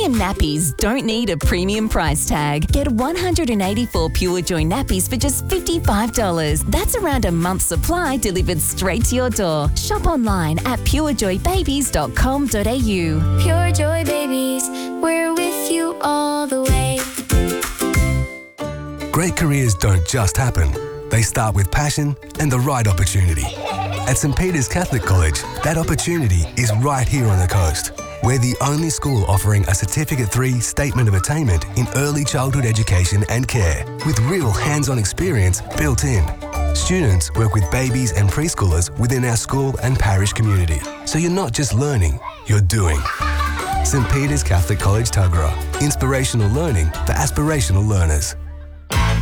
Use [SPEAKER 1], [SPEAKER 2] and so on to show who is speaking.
[SPEAKER 1] Premium nappies don't need a premium price tag. Get 184 Pure Joy nappies for just $55. That's around a month's supply delivered straight to your door. Shop online at purejoybabies.com.au.
[SPEAKER 2] Pure Joy Babies, we're with you all the way.
[SPEAKER 3] Great careers don't just happen. They start with passion and the right opportunity. At St Peter's Catholic College, that opportunity is right here on the coast. We're the only school offering a Certificate 3 Statement of Attainment in early childhood education and care, with real hands-on experience built in. Students work with babies and preschoolers within our school and parish community. So you're not just learning, you're doing. St Peter's Catholic College Tuggerah. Inspirational learning for aspirational learners.